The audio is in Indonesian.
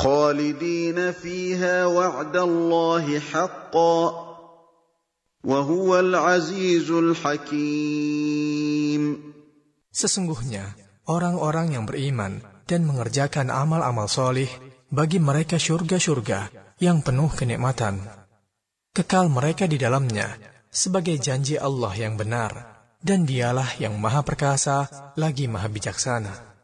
خالدين فيها وعد الله حقا وهو العزيز الحكيم. Sesungguhnya orang-orang yang beriman dan mengerjakan amal-amal solih, bagi mereka syurga-syurga yang penuh kenikmatan. Kekal mereka di dalamnya sebagai janji Allah yang benar, dan dialah yang maha perkasa lagi maha bijaksana.